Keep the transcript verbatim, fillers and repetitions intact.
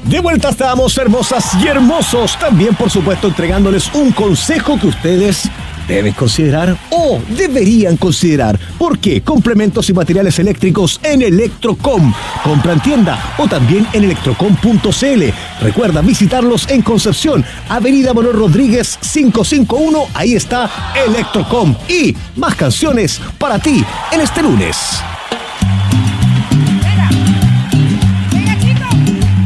De vuelta estamos, hermosas y hermosos. También, por supuesto, entregándoles un consejo que ustedes deben considerar o deberían considerar. ¿Por qué? Complementos y materiales eléctricos en Electrocom. Compra en tienda o también en electrocom punto c l. Recuerda visitarlos en Concepción, Avenida Manuel Rodríguez quinientos cincuenta y uno. Ahí está Electrocom. Y más canciones para ti en este lunes.